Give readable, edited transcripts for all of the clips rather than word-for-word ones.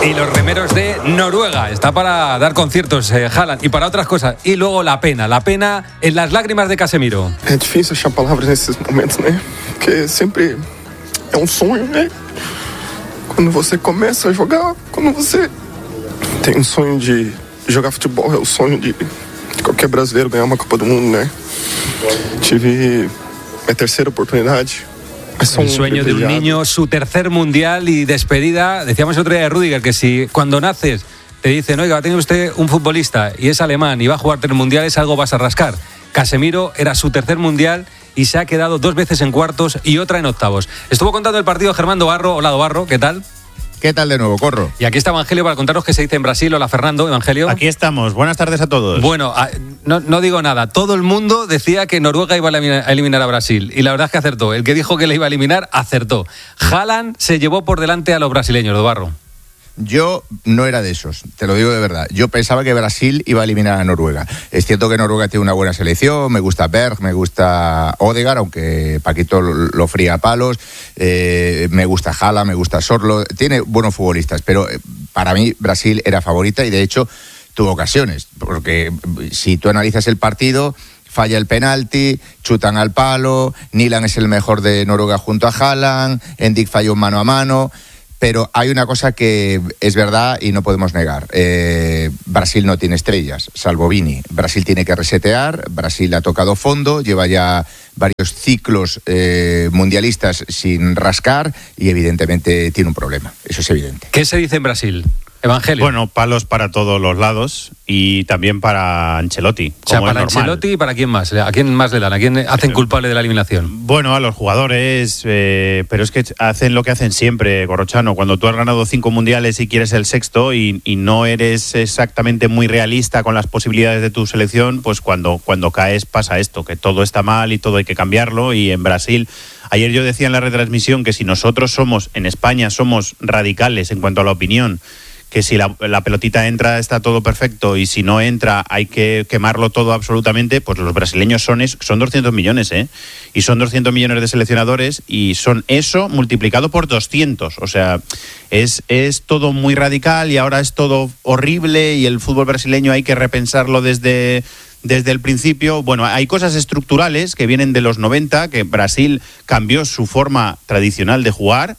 Y los remeros de Noruega. Está para dar conciertos, Haaland, y para otras cosas. Y luego la pena en las lágrimas de Casemiro. É difícil achar palavras nesses momentos, né? Porque sempre é sonho, né? Quando você começa a jogar, quando você tem sonho de jogar futebol, é o sonho de qualquer brasileiro ganhar uma Copa do Mundo, né? Tive minha terceira oportunidade. El sueño de un niño, su tercer mundial y despedida. Decíamos el otro día de Rüdiger que si cuando naces te dicen, oiga, va a tener usted un futbolista y es alemán y va a jugar 3 mundiales, algo vas a rascar. Casemiro era su tercer mundial y se ha quedado 2 veces en cuartos y otra en octavos. Estuvo contando el partido Germán Dobarro. Hola, Dobarro, ¿qué tal? ¿Qué tal de nuevo, Corro? Y aquí está Evangelio para contaros qué se dice en Brasil. Hola, Fernando. Evangelio. Aquí estamos. Buenas tardes a todos. Bueno, no digo nada. Todo el mundo decía que Noruega iba a eliminar a Brasil. Y la verdad es que acertó. El que dijo que le iba a eliminar, acertó. Haaland se llevó por delante a los brasileños, Dobarro. Yo no era de esos, te lo digo de verdad. Yo pensaba que Brasil iba a eliminar a Noruega. Es cierto que Noruega tiene una buena selección, me gusta Berg, me gusta Odegaard, aunque Paquito lo fría a palos, me gusta Haaland, me gusta Sorlo, tiene buenos futbolistas, pero para mí Brasil era favorita y de hecho tuvo ocasiones, porque si tú analizas el partido, falla el penalti, chutan al palo, Nyland es el mejor de Noruega junto a Haaland, Endik falló un mano a mano. Pero hay una cosa que es verdad y no podemos negar. Brasil no tiene estrellas, salvo Vini. Brasil tiene que resetear, Brasil ha tocado fondo, lleva ya varios ciclos mundialistas sin rascar y evidentemente tiene un problema. Eso es evidente. ¿Qué se dice en Brasil? Evangelio. Bueno, palos para todos los lados y también para Ancelotti. O sea, para Ancelotti y para quién más. ¿A quién más le dan? ¿A quién hacen culpable de la eliminación? Bueno, a los jugadores, pero es que hacen lo que hacen siempre, Corrochano. Cuando tú has ganado 5 mundiales y quieres el sexto y no eres exactamente muy realista con las posibilidades de tu selección, pues cuando caes pasa esto, que todo está mal y todo hay que cambiarlo. Y en Brasil, ayer yo decía en la retransmisión que si nosotros en España somos radicales en cuanto a la opinión, que si la pelotita entra está todo perfecto y si no entra hay que quemarlo todo absolutamente, pues los brasileños son 200 millones, y son 200 millones de seleccionadores y son eso multiplicado por 200, o sea, es todo muy radical y ahora es todo horrible y el fútbol brasileño hay que repensarlo desde el principio. Bueno, hay cosas estructurales que vienen de los 90, que Brasil cambió su forma tradicional de jugar,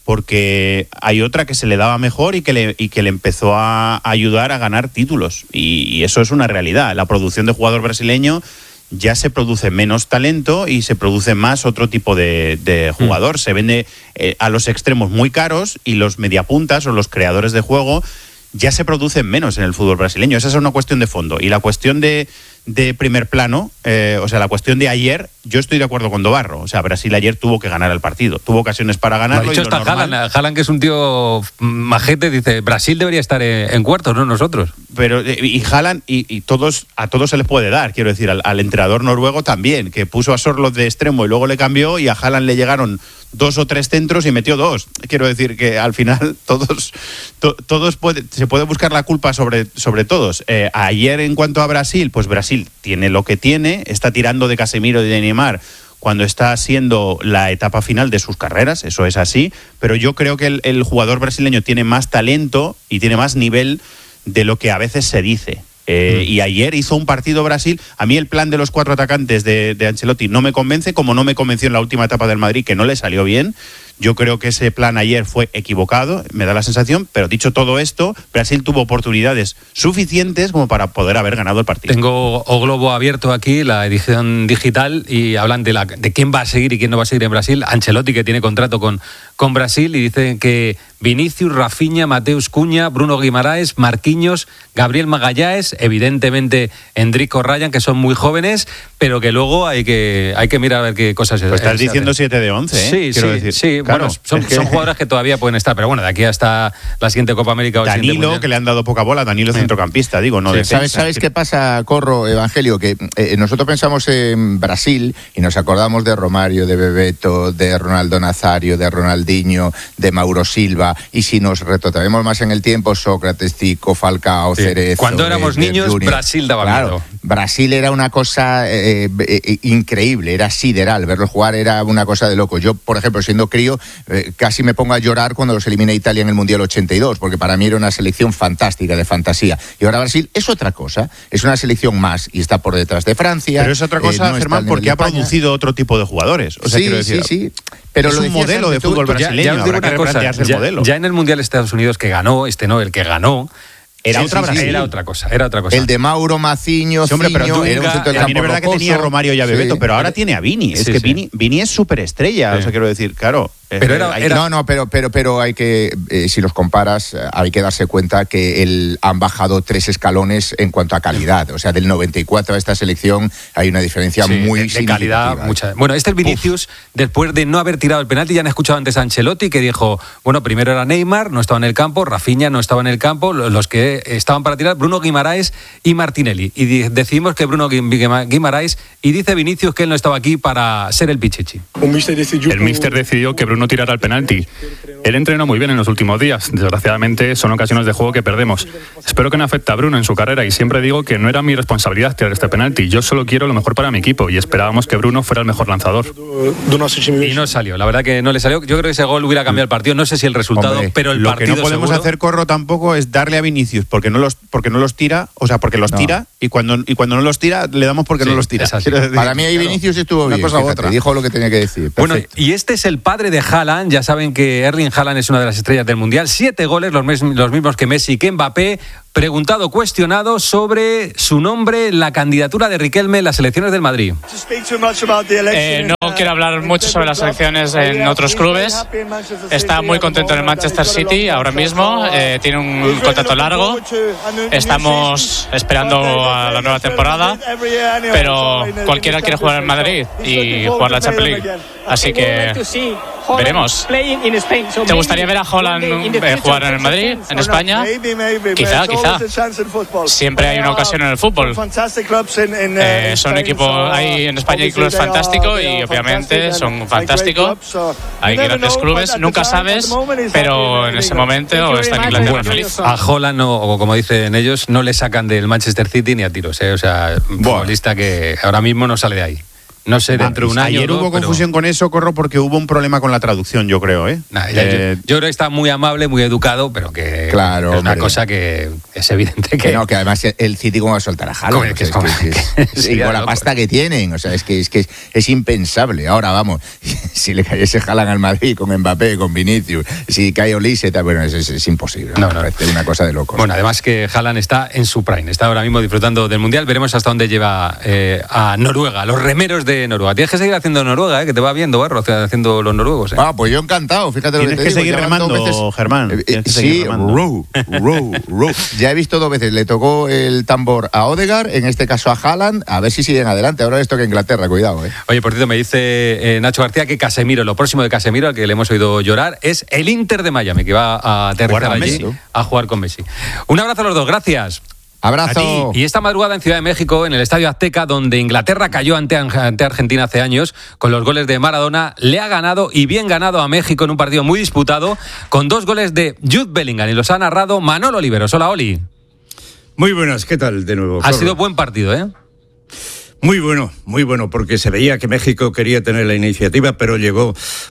porque hay otra que se le daba mejor y que le empezó a ayudar a ganar títulos. Y eso es una realidad. La producción de jugador brasileño ya se produce menos talento y se produce más otro tipo de jugador. Se vende a los extremos muy caros y los mediapuntas o los creadores de juego ya se producen menos en el fútbol brasileño. Esa es una cuestión de fondo. Y la cuestión de primer plano, o sea, la cuestión de ayer, yo estoy de acuerdo con Dobarro. O sea, Brasil ayer tuvo que ganar el partido. Tuvo ocasiones para ganarlo. Lo ha dicho está Haaland, que es un tío majete, dice, Brasil debería estar en cuartos, no nosotros. Pero y Haaland y a todos se les puede dar, quiero decir, al entrenador noruego también, que puso a Sorloth de extremo y luego le cambió y a Haaland le llegaron 2 o 3 centros y metió 2. Quiero decir que al final se puede buscar la culpa sobre todos. Ayer en cuanto a Brasil, pues Brasil tiene lo que tiene, está tirando de Casemiro y de Neymar cuando está siendo la etapa final de sus carreras, eso es así, pero yo creo que el jugador brasileño tiene más talento y tiene más nivel de lo que a veces se dice. Y ayer hizo un partido Brasil. A mí el plan de los 4 atacantes de Ancelotti no me convence, como no me convenció en la última etapa del Madrid, que no le salió bien. Yo creo que ese plan ayer fue equivocado, me da la sensación, pero dicho todo esto, Brasil tuvo oportunidades suficientes como para poder haber ganado el partido. Tengo O Globo abierto aquí, la edición digital, y hablan de quién va a seguir y quién no va a seguir en Brasil. Ancelotti, que tiene contrato con Brasil, y dicen que Vinicius, Rafinha, Mateus Cunha, Bruno Guimaraes, Marquinhos, Gabriel Magalhães, evidentemente Endrick, Ryan, que son muy jóvenes, pero que luego hay que mirar a ver qué cosas pues estás diciendo 7 de 11, Sí, quiero decir. Sí, claro, bueno, son jugadores que todavía pueden estar, pero bueno, de aquí hasta la siguiente Copa América o el siguiente Danilo, que le han dado poca bola, Danilo centrocampista, digo, no defensa. ¿Sabes qué pasa, Corro, Evangelio? Que nosotros pensamos en Brasil y nos acordamos de Romario, de Bebeto, de Ronaldo Nazario, de Ronaldinho, Ronaldinho, de Mauro Silva, y si nos retrotraemos más en el tiempo, Sócrates, Zico, Falcao, Cerezo... Cuando éramos niños, Junior. Brasil daba miedo. Brasil era una cosa increíble, era sideral, verlo jugar era una cosa de loco. Yo, por ejemplo, siendo crío, casi me pongo a llorar cuando los elimina Italia en el Mundial 82, porque para mí era una selección fantástica, de fantasía. Y ahora Brasil es otra cosa, es una selección más, y está por detrás de Francia. Pero es otra cosa, no, Germán, porque ha producido otro tipo de jugadores. O sea, quiero decir, sí. Pero es un modelo de fútbol brasileño, habrá que replantearse el modelo. Ya en el Mundial de Estados Unidos que ganó, el que ganó, era otra cosa. El de Mauro Maciño, hombre, pero Ciño, era un centro del campo es verdad que tenía a Romario y a Bebeto, pero ahora tiene a Vini. Es que Vini es superestrella, o sea, quiero decir, claro. Pero hay que, si los comparas, hay que darse cuenta que han bajado 3 escalones en cuanto a calidad. O sea, del 94 a esta selección hay una diferencia muy de calidad. Mucha. Bueno, el Vinicius, después de no haber tirado el penalti, ya han escuchado antes a Ancelotti, que dijo, bueno, primero era Neymar, no estaba en el campo, Rafinha no estaba en el campo, los que estaban para tirar, Bruno Guimaraes y Martinelli. Y decidimos que Bruno Guimaraes, y dice Vinicius que él no estaba aquí para ser el pichichi. El míster decidió que Bruno tirara el penalti. Él entrenó muy bien en los últimos días. Desgraciadamente son ocasiones de juego que perdemos. Espero que no afecte a Bruno en su carrera, y siempre digo que no era mi responsabilidad tirar este penalti. Yo solo quiero lo mejor para mi equipo, y esperábamos que Bruno fuera el mejor lanzador. Y no salió, la verdad que no le salió. Yo creo que ese gol hubiera cambiado el partido. No sé si el resultado, pero el lo partido que no podemos seguro... hacer, Corro, tampoco es darle a Vinicius porque no los tira, o sea, porque los tira, y cuando no los tira le damos porque no los tira. Para mí ahí Vinicius estuvo bien, cosa otra. Dijo lo que tenía que decir. Perfecto. Bueno, y este es el padre de Haaland. Ya saben que Erling Haaland es una de las estrellas del Mundial. 7 goles, los mismos que Messi y que Mbappé. Cuestionado sobre su nombre en la candidatura de Riquelme en las elecciones del Madrid. No quiero hablar mucho sobre las elecciones en otros clubes. Está muy contento en el Manchester City ahora mismo. Tiene un contrato largo. Estamos esperando a la nueva temporada, pero cualquiera quiere jugar en Madrid y jugar la Champions League. Así que veremos. ¿Te gustaría ver a Haaland jugar en el Madrid, en España? Quizá. Siempre hay una ocasión en el fútbol. Son equipos, hay en España hay clubes fantásticos y obviamente son fantásticos. Hay grandes clubes, nunca sabes, pero en ese momento está en Inglaterra feliz. A Haaland, o como dicen ellos, no le sacan del Manchester City ni a tiros, O sea, un futbolista que ahora mismo no sale de ahí. No sé, dentro de un año. Ayer hubo confusión con eso, Corro, porque hubo un problema con la traducción, yo creo, yo creo que está muy amable, muy educado, pero que claro, es una cosa que es evidente que... No, que además el City cómo va a soltar a Haaland. Y con la pasta que tienen, o sea, es que es impensable. Ahora, vamos, si le cayese Haaland al Madrid con Mbappé, con Vinicius, si cae Olise, bueno, es imposible. No. Es una cosa de locos. Bueno, además que Haaland está en su prime, está ahora mismo disfrutando del Mundial. Veremos hasta dónde lleva a Noruega, los remeros de Noruega. Tienes que seguir haciendo Noruega, que te va viendo, Barro, haciendo los noruegos. Pues yo encantado, fíjate lo que te digo. Tienes que seguir remando, Germán. Sí, row. Ya he visto 2 veces, le tocó el tambor a Odegaard, en este caso a Haaland, a ver si siguen adelante. Ahora les toca Inglaterra, cuidado. Oye, por cierto, me dice Nacho García que Casemiro, lo próximo de Casemiro, al que le hemos oído llorar, es el Inter de Miami, que va a aterrizar allí a jugar con Messi. Un abrazo a los dos, gracias. Abrazo. Y esta madrugada en Ciudad de México, en el Estadio Azteca, donde Inglaterra cayó ante Argentina hace años, con los goles de Maradona, le ha ganado, y bien ganado, a México en un partido muy disputado, con 2 goles de Jude Bellingham, y los ha narrado Manolo Oliveros. Hola, Oli. Muy buenas, ¿qué tal de nuevo? Ha sido buen partido, Muy bueno, porque se veía que México quería tener la iniciativa, pero llegó,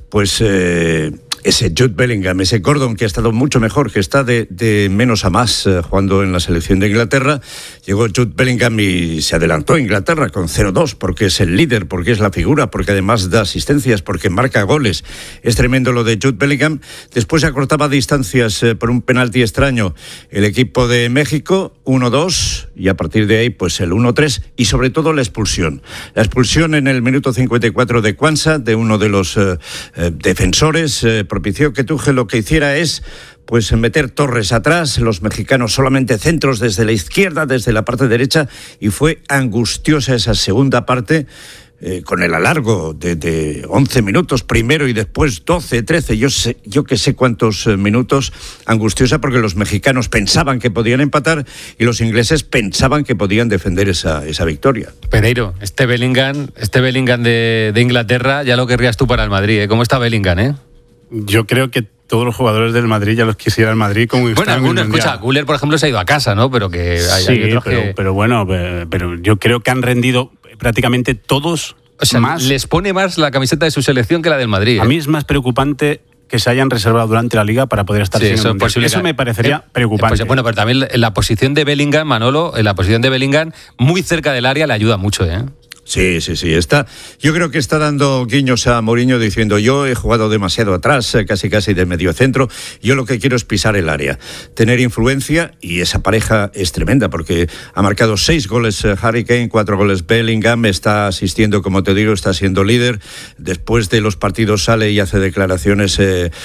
ese Jude Bellingham, ese Gordon, que ha estado mucho mejor, que está de menos a más jugando en la selección de Inglaterra. Llegó Jude Bellingham y se adelantó a Inglaterra con 0-2, porque es el líder, porque es la figura, porque además da asistencias, porque marca goles. Es tremendo lo de Jude Bellingham. Después acortaba distancias por un penalti extraño el equipo de México, 1-2, y a partir de ahí pues el 1-3, y sobre todo la expulsión. La expulsión en el minuto 54 de Cuanza, de uno de los defensores, propició que Tuchel lo que hiciera es pues meter torres atrás, los mexicanos solamente centros desde la izquierda, desde la parte derecha, y fue angustiosa esa segunda parte, con el alargo de 11 minutos primero y después 12, 13, yo que sé cuántos minutos, angustiosa, porque los mexicanos pensaban que podían empatar y los ingleses pensaban que podían defender esa victoria. Pereiro, este Bellingham de Inglaterra, ya lo querrías tú para el Madrid, ¿Cómo está Bellingham, Yo creo que todos los jugadores del Madrid ya los quisiera el Madrid como bueno, algunos, escucha, Güler, por ejemplo, se ha ido a casa, ¿no? Pero que hay otros pero bueno, pero yo creo que han rendido prácticamente todos. O sea, más. Les pone más la camiseta de su selección que la del Madrid. A mí es más preocupante que se hayan reservado durante la Liga para poder estar sin el Mundial. Eso me parecería preocupante. Pues, bueno, pero también en la posición de Bellingham, Manolo, en la posición de Bellingham, muy cerca del área, le ayuda mucho, ¿eh? Sí. Yo creo que está dando guiños a Mourinho diciendo: yo he jugado demasiado atrás, casi de medio centro. Yo lo que quiero es pisar el área, tener influencia, y esa pareja es tremenda porque ha marcado 6 goles Harry Kane, 4 goles Bellingham, está asistiendo, como te digo, está siendo líder. Después de los partidos sale y hace declaraciones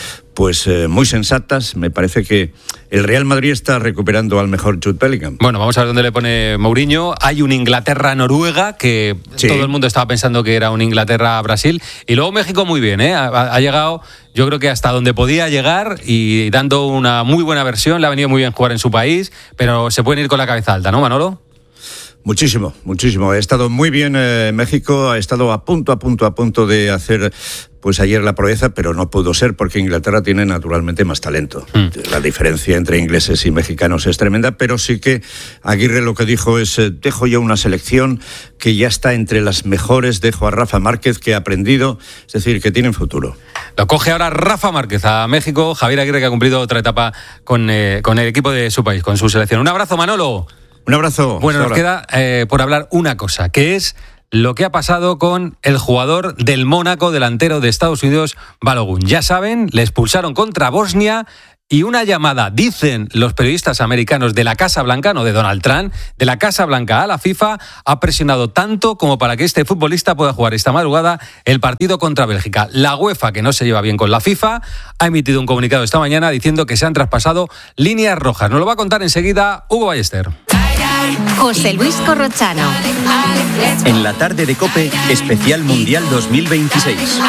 muy sensatas. Me parece que el Real Madrid está recuperando al mejor Jude Bellingham. Bueno, vamos a ver dónde le pone Mourinho. Hay un Inglaterra-Noruega que todo el mundo estaba pensando que era un Inglaterra-Brasil. Y luego México muy bien, ¿eh? Ha llegado, yo creo que hasta donde podía llegar y dando una muy buena versión. Le ha venido muy bien jugar en su país, pero se pueden ir con la cabeza alta, ¿no, Manolo? Muchísimo. Ha estado muy bien México, ha estado a punto de hacer ayer la proeza, pero no pudo ser porque Inglaterra tiene naturalmente más talento. La diferencia entre ingleses y mexicanos es tremenda, pero sí que Aguirre lo que dijo es: dejo yo una selección que ya está entre las mejores, dejo a Rafa Márquez, que ha aprendido, es decir, que tienen futuro. Lo coge ahora Rafa Márquez a México. Javier Aguirre, que ha cumplido otra etapa con el equipo de su país, con su selección. Un abrazo, Manolo. Un abrazo. Bueno, nos queda por hablar una cosa, que es lo que ha pasado con el jugador del Mónaco, delantero de Estados Unidos, Balogun. Ya saben, le expulsaron contra Bosnia y una llamada, dicen los periodistas americanos, de la Casa Blanca, no de Donald Trump, de la Casa Blanca a la FIFA, ha presionado tanto como para que este futbolista pueda jugar esta madrugada el partido contra Bélgica. La UEFA, que no se lleva bien con la FIFA, ha emitido un comunicado esta mañana diciendo que se han traspasado líneas rojas. Nos lo va a contar enseguida Hugo Ballester. José Luis Corrochano. En la tarde de COPE, especial Mundial 2026.